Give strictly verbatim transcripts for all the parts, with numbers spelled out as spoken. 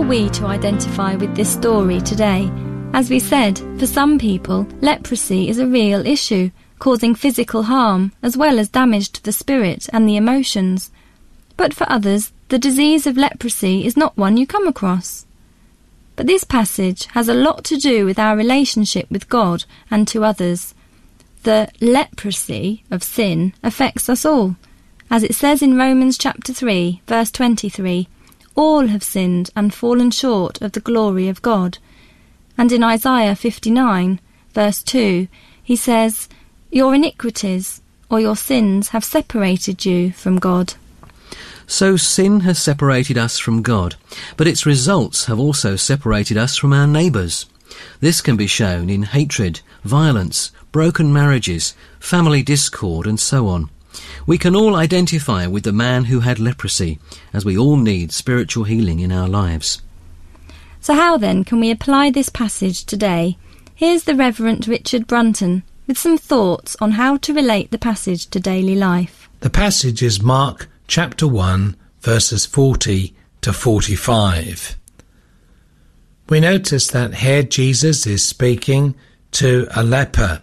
we to identify with this story today? As we said, for some people, leprosy is a real issue, causing physical harm as well as damage to the spirit and the emotions. But for others, the disease of leprosy is not one you come across. But this passage has a lot to do with our relationship with God and to others. The leprosy of sin affects us all. As it says in Romans chapter three, verse twenty-three, all have sinned and fallen short of the glory of God. And in Isaiah fifty-nine, verse two, he says, your iniquities or your sins have separated you from God. So sin has separated us from God, but its results have also separated us from our neighbours. This can be shown in hatred, violence, broken marriages, family discord, and so on. We can all identify with the man who had leprosy, as we all need spiritual healing in our lives. So how then can we apply this passage today? Here's the Reverend Richard Brunton with some thoughts on how to relate the passage to daily life. The passage is Mark chapter one, verses forty to forty-five. We notice that here Jesus is speaking to a leper.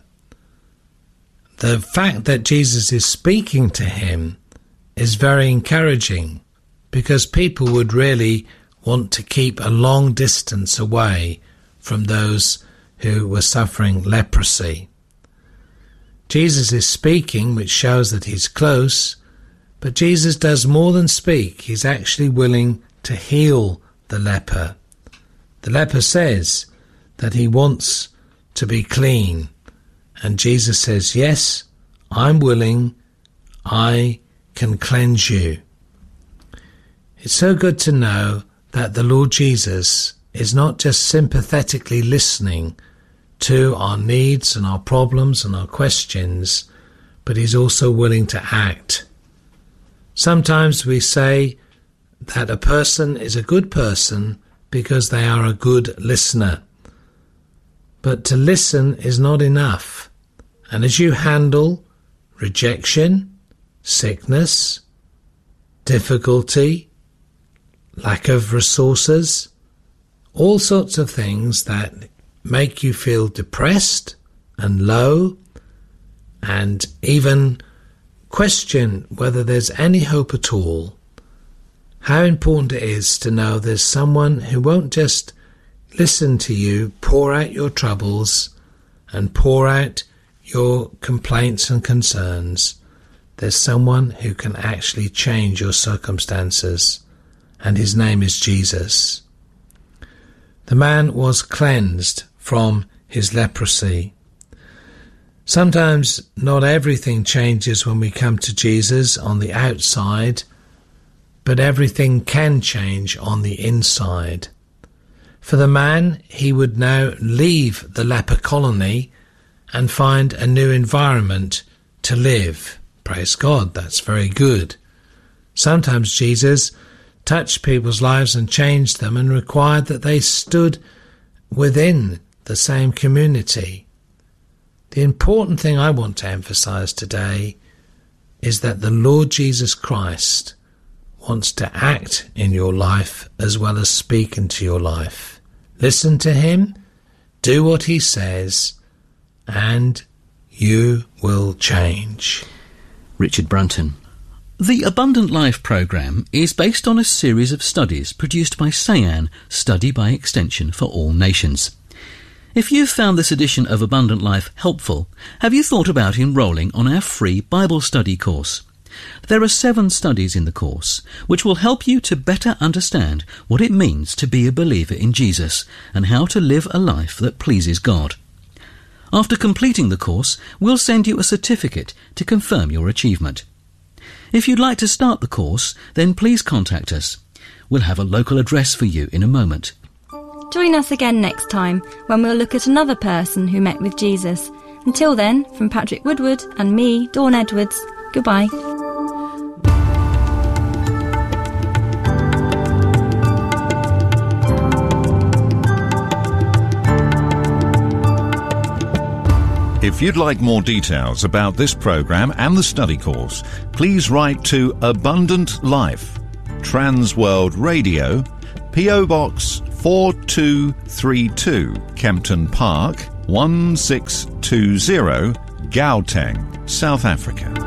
The fact that Jesus is speaking to him is very encouraging, because people would really want to keep a long distance away from those who were suffering leprosy. Jesus is speaking, which shows that he's close, but Jesus does more than speak. He's actually willing to heal the leper. The leper says that he wants to be clean, and Jesus says, yes, I'm willing, I can cleanse you. It's so good to know that the Lord Jesus is not just sympathetically listening to our needs and our problems and our questions, but he's also willing to act. Sometimes we say that a person is a good person because they are a good listener. But to listen is not enough. And as you handle rejection, sickness, difficulty, lack of resources, all sorts of things that make you feel depressed and low, and even question whether there's any hope at all, how important it is to know there's someone who won't just listen to you, pour out your troubles and pour out your complaints and concerns. There's someone who can actually change your circumstances, and his name is Jesus. The man was cleansed from his leprosy. Sometimes not everything changes when we come to Jesus on the outside, but everything can change on the inside. For the man, he would now leave the leper colony and find a new environment to live. Praise God, that's very good. Sometimes Jesus touched people's lives and changed them and required that they stood within the same community. The important thing I want to emphasize today is that the Lord Jesus Christ wants to act in your life as well as speak into your life. Listen to him, do what he says, and you will change. Richard Brunton. The Abundant Life programme is based on a series of studies produced by SAYAN, Study by Extension for All Nations. If you've found this edition of Abundant Life helpful, have you thought about enrolling on our free Bible study course? There are seven studies in the course, which will help you to better understand what it means to be a believer in Jesus and how to live a life that pleases God. After completing the course, we'll send you a certificate to confirm your achievement. If you'd like to start the course, then please contact us. We'll have a local address for you in a moment. Join us again next time when we'll look at another person who met with Jesus. Until then, from Patrick Woodward and me, Dawn Edwards, goodbye. If you'd like more details about this programme and the study course, please write to Abundant Life, Trans World Radio, P O Box four two three two Kempton Park, one six two zero, Gauteng, South Africa.